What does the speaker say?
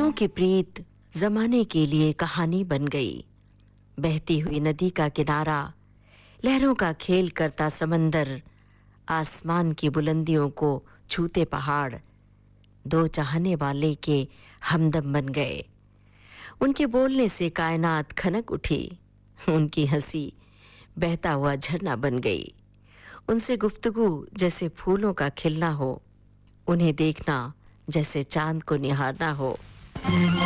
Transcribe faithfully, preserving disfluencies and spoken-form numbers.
दिलों की प्रीत जमाने के लिए कहानी बन गई। बहती हुई नदी का किनारा, लहरों का खेल करता समंदर, आसमान की बुलंदियों को छूते पहाड़, दो चाहने वाले के हमदम बन गए। उनके बोलने से कायनात खनक उठी, उनकी हंसी बहता हुआ झरना बन गई। उनसे गुफ्तगू जैसे फूलों का खिलना हो, उन्हें देखना जैसे चांद को निहारना हो।